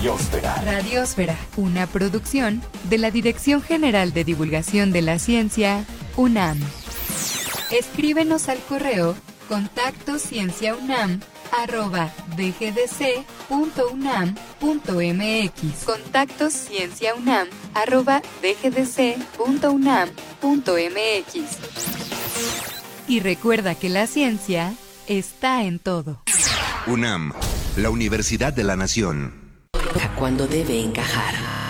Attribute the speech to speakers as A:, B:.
A: Radiósfera.
B: Radiósfera, una producción de la Dirección General de Divulgación de la Ciencia, UNAM. Escríbenos al correo contactoscienciaunam@dgdc.unam.mx. contactoscienciaunam@dgdc.unam.mx. Y recuerda que la ciencia está en todo.
C: UNAM, la Universidad de la Nación.
D: Cuando debe encajar.